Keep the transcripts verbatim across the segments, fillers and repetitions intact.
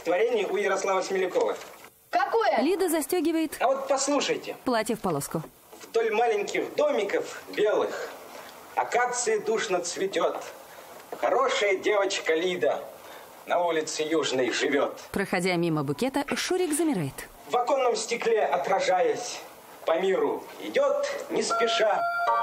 стихотворение у Ярослава Смелякова. Какое? Лида застегивает. А вот послушайте. Платье в полоску. Вдоль маленьких домиков белых акация душно цветет. Хорошая девочка Лида на улице Южной живет. Проходя мимо букета, Шурик замирает. В оконном стекле отражаясь, по миру идет не спеша.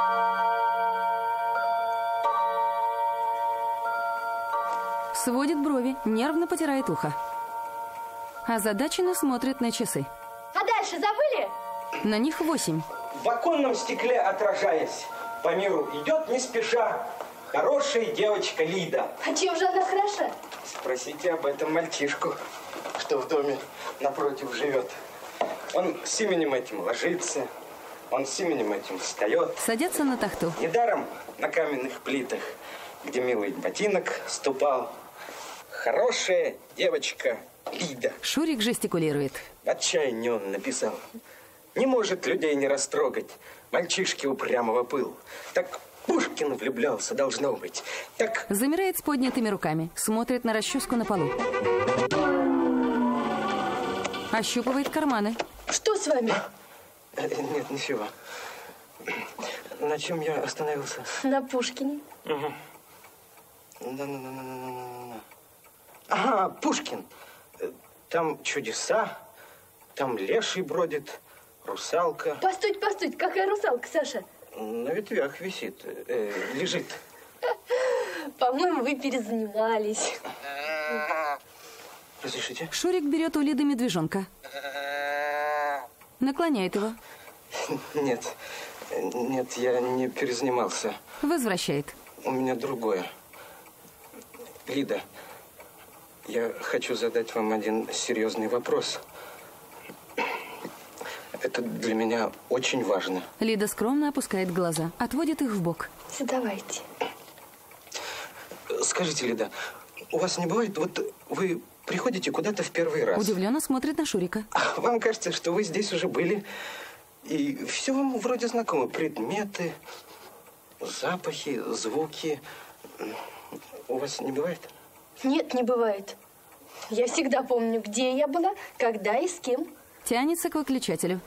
Сводит брови, нервно потирает ухо. Озадаченно смотрит на часы. А дальше забыли? На них восемь. В оконном стекле отражаясь, по миру идет не спеша хорошая девочка Лида. А чем же она хороша? Спросите об этом мальчишку, что в доме напротив живет. Он с именем этим ложится, он с именем этим встает. Садятся на тахту. Недаром на каменных плитах, где милый ботинок ступал, хорошая девочка Лида. Шурик жестикулирует. В отчаянии он написал. Не может людей не растрогать мальчишки упрямого пыл. Так Пушкин влюблялся, должно быть. Так... Замирает с поднятыми руками, смотрит на расческу на полу. Ощупывает карманы. Что с вами? Нет, ничего. На чем я остановился? На Пушкине. Угу. Да-да-да-да-да-да. Ага, Пушкин. Там чудеса, там леший бродит, русалка. Постойте, постойте, какая русалка, Саша? На ветвях висит, э, лежит. По-моему, вы перезанимались. Разрешите? Шурик берет у Лиды медвежонка. Наклоняет его. Нет, нет, я не перезанимался. Возвращает. У меня другое. Лида, я хочу задать вам один серьезный вопрос. Это для меня очень важно. Лида скромно опускает глаза, отводит их в бок. Задавайте. Скажите, Лида, у вас не бывает, вот вы приходите куда-то в первый раз. Удивленно смотрит на Шурика. А вам кажется, что вы здесь уже были, и все вам вроде знакомо. Предметы, запахи, звуки. У вас не бывает? Нет, не бывает. Я всегда помню, где я была, когда и с кем. Тянется к выключателю.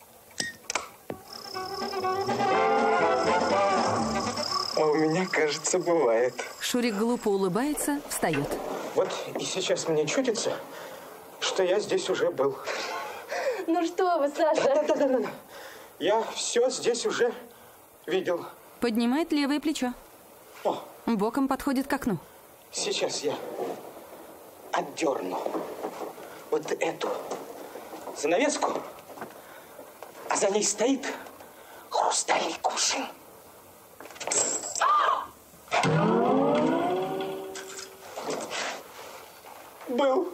А у меня, кажется, бывает. Шурик глупо улыбается, встает. Вот и сейчас мне чудится, что я здесь уже был. Ну что вы, Саша? Да-да-да-да. Я все здесь уже видел. Поднимает левое плечо. О. Боком подходит к окну. Сейчас я отдерну вот эту занавеску, а за ней стоит хрустальный кувшин. Был.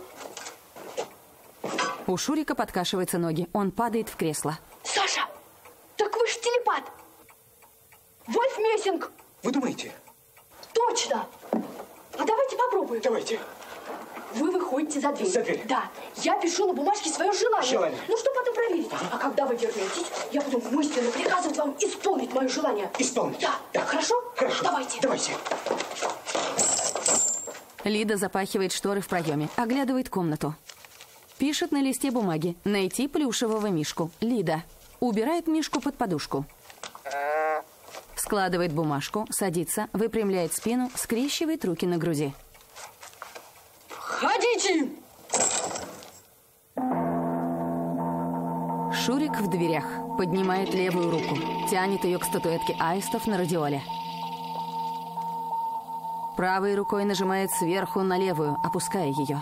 У Шурика подкашиваются ноги. Он падает в кресло. Саша, так вы же телепат. Вольф Мессинг. Вы думаете? Точно. А давайте попробуем. Давайте. Вы выходите за дверь. За дверь. Да. Я пишу на бумажке свое желание. Желание. Ну, что потом проверить. А когда вы вернетесь, я буду мысленно приказывать вам исполнить мое желание. Исполнить? Да. Да. Хорошо? Хорошо. Давайте. Давайте. Лида запахивает шторы в проеме, оглядывает комнату. Пишет на листе бумаги. Найти плюшевого мишку. Лида. Убирает мишку под подушку. Складывает бумажку, садится, выпрямляет спину, скрещивает руки на груди. Ходите! Шурик в дверях. Поднимает левую руку. Тянет ее к статуэтке аистов на радиоле. Правой рукой нажимает сверху на левую, опуская ее.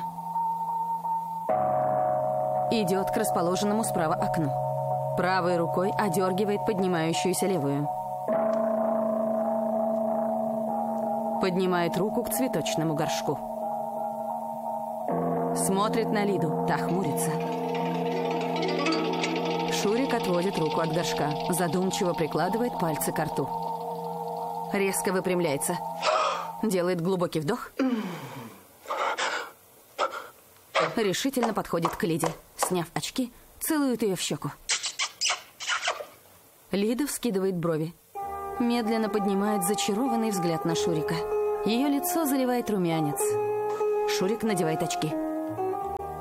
Идет к расположенному справа окну. Правой рукой одергивает поднимающуюся левую. Поднимает руку к цветочному горшку. Смотрит на Лиду, та хмурится. Шурик отводит руку от горшка, задумчиво прикладывает пальцы к рту. Резко выпрямляется. Делает глубокий вдох. Решительно подходит к Лиде. Сняв очки, целует ее в щеку. Лида вскидывает брови. Медленно поднимает зачарованный взгляд на Шурика. Ее лицо заливает румянец. Шурик надевает очки.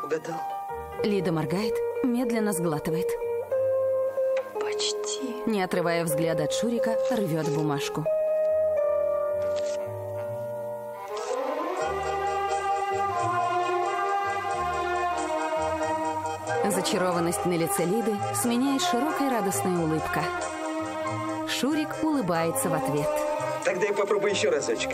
угадал. Лида моргает, медленно сглатывает. Почти. Не отрывая взгляда от Шурика, рвет бумажку. Зачарованность на лице Лиды сменяет широкая радостная улыбка. Шурик улыбается в ответ. Тогда я попробую еще разочек.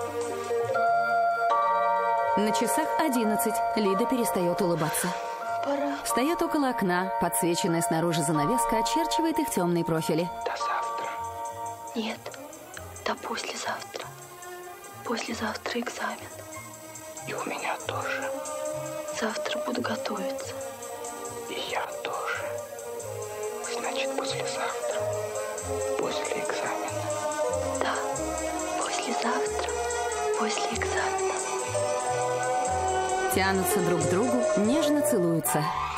На часах одиннадцать. Лида перестает улыбаться. Пора. Стоят около окна. Подсвеченная снаружи занавеска очерчивает их темные профили. До завтра. Нет, до послезавтра. Послезавтра экзамен. И у меня тоже. Завтра буду готовиться. И я тоже. Значит, послезавтра. После экзамена. Да, послезавтра. После экзамена. Тянутся друг к другу, нежно целуются.